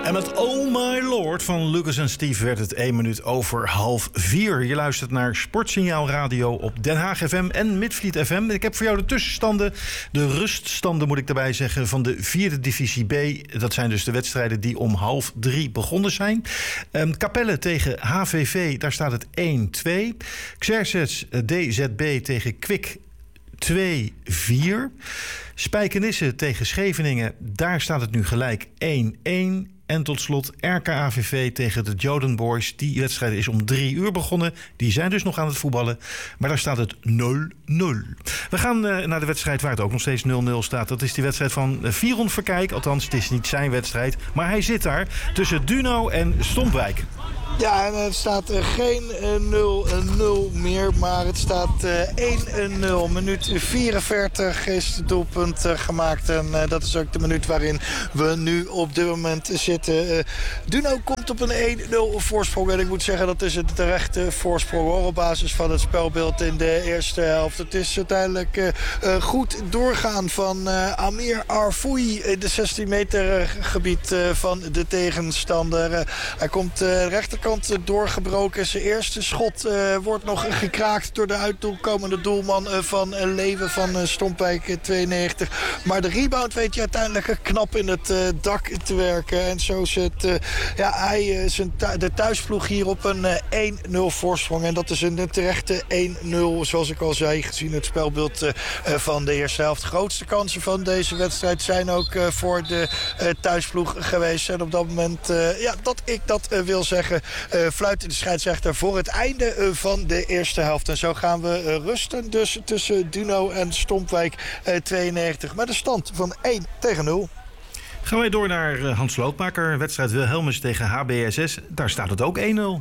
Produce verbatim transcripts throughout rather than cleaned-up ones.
En met Oh My Lord van Lucas en Steve werd het één minuut over half vier. Je luistert naar Sportsignaal Radio op Den Haag F M en Midvliet F M. Ik heb voor jou de tussenstanden, de ruststanden moet ik daarbij zeggen, van de vierde divisie B. Dat zijn dus de wedstrijden die om half drie begonnen zijn. Um, Capelle tegen H V V, daar staat het één twee. Xerxes D Z B tegen Kwik twee vier. Spijkenisse tegen Scheveningen, daar staat het nu gelijk één één. En tot slot R K A V V tegen de Joden Boys. Die wedstrijd is om drie uur begonnen. Die zijn dus nog aan het voetballen. Maar daar staat het nul nul. We gaan uh, naar de wedstrijd waar het ook nog steeds nul nul staat. Dat is die wedstrijd van uh, Viron Verkijk. Althans, het is niet zijn wedstrijd. Maar hij zit daar tussen Duno en Stompwijk. Ja, en het staat uh, geen uh, nul nul meer, maar het staat uh, één nul. Minuut vierenveertig is het doelpunt uh, gemaakt. En uh, dat is ook de minuut waarin we nu op dit moment zitten. Uh, Duno komt op een één nul voorsprong. En ik moet zeggen, dat is een terechte voorsprong hoor, op basis van het spelbeeld in de eerste helft. Het is uiteindelijk uh, uh, goed doorgaan van uh, Amir Arfoui in de zestien meter gebied uh, van de tegenstander. Uh, hij komt uh, rechterkant doorgebroken. Zijn eerste schot uh, wordt nog gekraakt door de uitkomende doelman uh, van uh, Leeuwen van uh, Stompwijk uh, tweeënnegentig. Maar de rebound weet je uiteindelijk knap in het uh, dak te werken. En zo zit uh, ja, hij uh, zijn thu- de thuisploeg hier op een uh, één nul voorsprong. En dat is een terechte één nul, zoals ik al zei, gezien het spelbeeld uh, van de eerste helft. De grootste kansen van deze wedstrijd zijn ook uh, voor de uh, thuisploeg geweest. En op dat moment, uh, ja, dat ik dat uh, wil zeggen, Uh, fluit de scheidsrechter voor het einde uh, van de eerste helft. En zo gaan we uh, rusten dus tussen Duno en Stompwijk uh, tweeënnegentig. Met een stand van één tegen nul. Gaan wij door naar uh, Hans Loopmaker. Wedstrijd Wilhelmus tegen H B S S. Daar staat het ook één nul.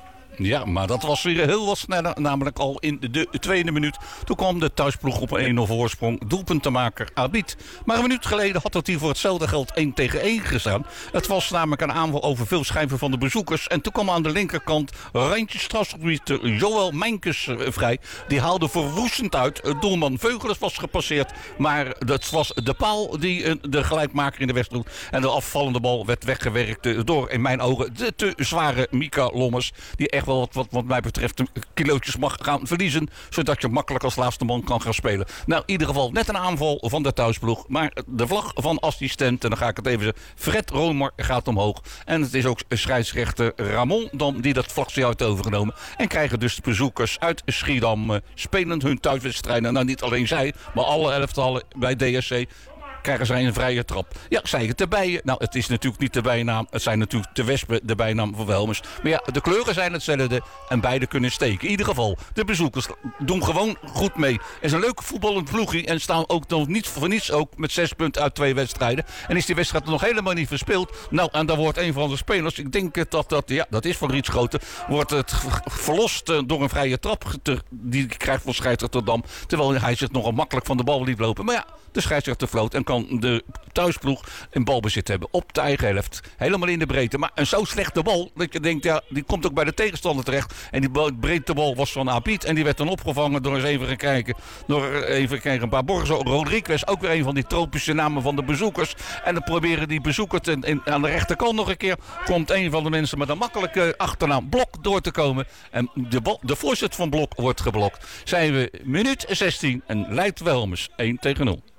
Ja, maar dat was weer heel wat sneller. Namelijk al in de tweede minuut. Toen kwam de thuisploeg op een één nul voorsprong. Doelpuntenmaker Abid. Maar een minuut geleden had het hier voor hetzelfde geld één tegen één gestaan. Het was namelijk een aanval over veel schijven van de bezoekers. En toen kwam aan de linkerkant randje strafgebied Joël Mijnkes vrij. Die haalde verwoestend uit. Doelman Veugelers was gepasseerd. Maar dat was de paal die de gelijkmaker in de weg droeg. En de afvallende bal werd weggewerkt door, in mijn ogen, de te zware Mika Lommers. Die echt wel wat, wat, wat mij betreft de kilootjes mag gaan verliezen. Zodat je makkelijk als laatste man kan gaan spelen. Nou, in ieder geval net een aanval van de thuisploeg. Maar de vlag van assistent, en dan ga ik het even zeggen, Fred Romer gaat omhoog. En het is ook scheidsrechter Ramon dan die dat vlagje heeft overgenomen. En krijgen dus de bezoekers uit Schiedam uh, spelend hun thuiswedstrijden. Nou, niet alleen zij, maar alle elftallen bij D S C krijgen zij een vrije trap. Ja, zei het de bijen. Nou, het is natuurlijk niet de bijnaam. Het zijn natuurlijk de wespen, de bijnaam van Wilhelmus. Maar ja, de kleuren zijn hetzelfde en beide kunnen steken. In ieder geval, de bezoekers doen gewoon goed mee. Het is een leuke voetballend ploegie en staan ook nog niet voor niets ook met zes punten uit twee wedstrijden. En is die wedstrijd nog helemaal niet verspeeld. Nou, en daar wordt een van de spelers, ik denk dat dat, ja, dat is van Rietschoten, wordt het verlost door een vrije trap. Die krijgt van scheidsrechter Dam. Terwijl hij zich nogal makkelijk van de bal liet lopen. Maar ja, de scheidsrechter floot en kan de thuisploeg in balbezit hebben op de eigen helft. Helemaal in de breedte. Maar een zo slechte bal dat je denkt, ja, die komt ook bij de tegenstander terecht. En die breedte bal was van Abid. En die werd dan opgevangen door eens even te kijken. Door even te kijken. Een paar Borges. Rodriguez, ook weer een van die tropische namen van de bezoekers. En dan proberen die bezoekers en, en aan de rechterkant nog een keer. Komt een van de mensen met een makkelijke achternaam Blok door te komen. En de, bal, de voorzet van Blok wordt geblokt. Zijn we minuut zestien en leidt Wilhelmus één tegen nul.